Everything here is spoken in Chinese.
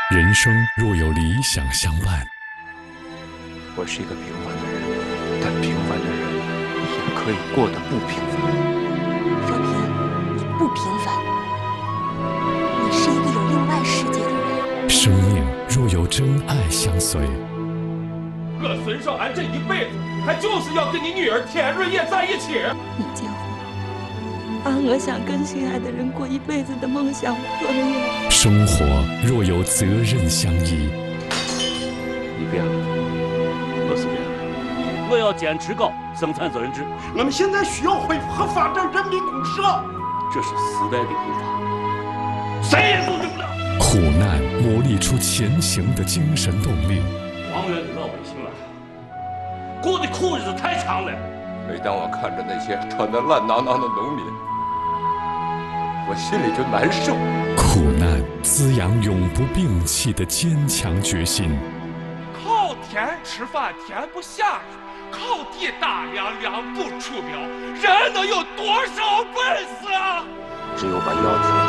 人生若有理想相伴， 我是一个平凡的人，但平凡的人也可以过得不平凡。 若平，你不平凡，你是一个有另外世界的人。 生命若有真爱相随， 我孙少安这一辈子，他就是要跟你女儿田瑞叶在一起。 你结婚，把我想跟心爱的人过一辈子的梦想破灭。 生活若有责任相依， 你变了，我是变了。 我要坚持搞生产责任制。 我们现在需要恢复和发展人民公社， 这是时代的步伐， 谁也阻止不了。 苦难磨砺出前行的精神动力。 王源知道百姓了，过的苦日子太长了。 每当我看着那些穿得烂囊囊的农民，我心里就难受。 苦难滋养永不摒弃的坚强决心。 靠天吃饭天不下雨，靠地打粮粮不出苗，人能有多少本事啊？ 只有把腰挺